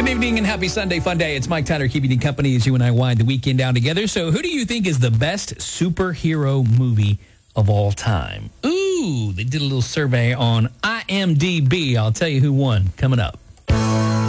Good evening and happy Sunday fun day. It's Mike Tyler keeping you company as you and I wind the weekend down together. So who do you think is the best superhero movie of all time? Ooh, they did a little survey on IMDb. I'll tell you who won coming up.